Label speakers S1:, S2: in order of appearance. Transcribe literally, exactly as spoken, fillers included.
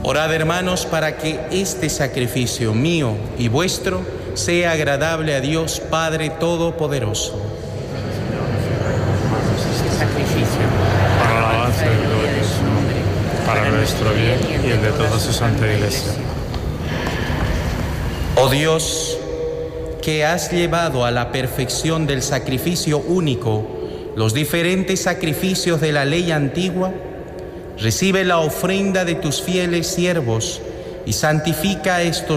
S1: Orad, hermanos, para que este sacrificio mío y vuestro sea agradable a Dios Padre Todopoderoso.
S2: Este sacrificio
S3: Para la alabanza y gloria de su nombre, para nuestro bien y el de toda su santa Iglesia.
S1: Oh Dios, que has llevado a la perfección del sacrificio único los diferentes sacrificios de la ley antigua, recibe la ofrenda de tus fieles siervos y santifica estos